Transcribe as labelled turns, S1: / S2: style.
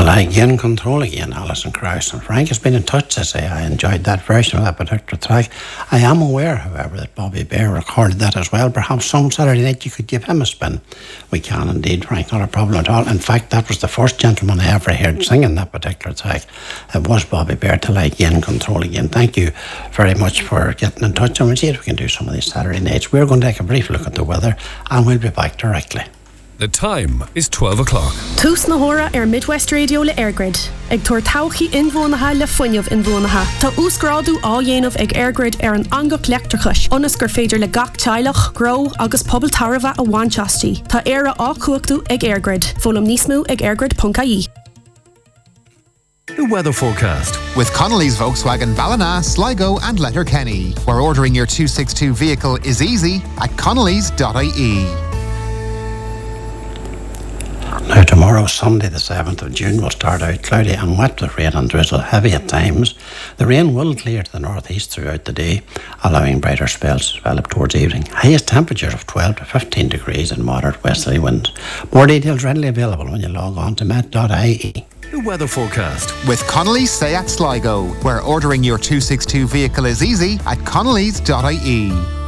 S1: like in control again, Alison Krauss. And Frank has been in touch to say I enjoyed that version of that particular track. I am aware, however, that Bobby Bear recorded that as well. Perhaps some Saturday night you could give him a spin. We can indeed, Frank, not a problem at all. In fact, that was the first gentleman I ever heard singing that particular track. It was Bobby Bear, To Like In Control Again. Thank you very much for getting in touch, and we'll see if we can do some of these Saturday nights. We're going to take a brief look at the weather, and we'll be back directly.
S2: The time is 12 o'clock.
S3: Tús na hora Midwest Radio le Airgrid. Ag tuair tauchaí inmhónatha le foiineamh inmhónatha. Tá úsgráadú á dhéanamh ag Airgrid an angach leachtrachas. Onas gur féidir le gach teilech, grow agus pobl tarva a bhainteastí. Tá éire á cuachtú ag Airgrid. Fólam níosmú ag airgrid.ie.
S2: The weather forecast
S4: with Connolly's Volkswagen Ballina, Sligo and Letterkenny, where ordering your 262 vehicle is easy at connolly's.ie.
S1: Now tomorrow, Sunday the 7th of June, will start out cloudy and wet with rain and drizzle, heavy at times. The rain will clear to the northeast throughout the day, allowing brighter spells to develop towards evening. Highest temperatures of 12 to 15 degrees and moderate westerly winds. More details readily available when you log on to met.ie.
S2: The weather forecast
S4: with Connolly's Say at Sligo, where ordering your 262 vehicle is easy at connolly's.ie.